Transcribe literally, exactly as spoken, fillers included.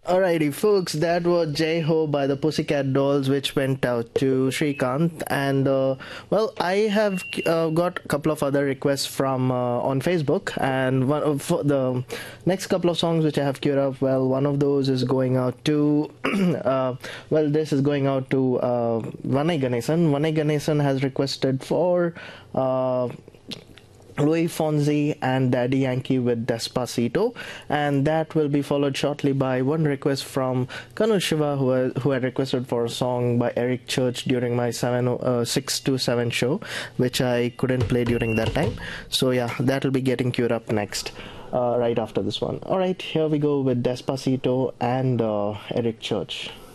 Alrighty, folks, that was Jai Ho by the Pussycat Dolls, which went out to Shrikant. And, uh, well, I have uh, got a couple of other requests from uh, on Facebook. And one of for the next couple of songs which I have queued up, well, one of those is going out to, uh, well, this is going out to uh, Vanai Ganesan. Vanai Ganesan has requested for. Uh, Louis Fonzi and Daddy Yankee with Despacito, and that will be followed shortly by one request from Kanu Shiva, who, has, who had requested for a song by Eric Church during my seven, uh, six to seven show, which I couldn't play during that time. So yeah, that will be getting queued up next, uh, right after this one. Alright, here we go with Despacito and uh, Eric Church.